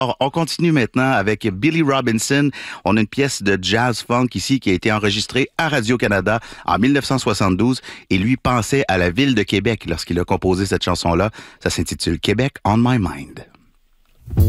Alors, on continue maintenant avec Billy Robinson. On a une pièce de jazz funk ici qui a été enregistrée à Radio-Canada en 1972 et lui pensait à la ville de Québec lorsqu'il a composé cette chanson-là. Ça s'intitule Québec on My Mind.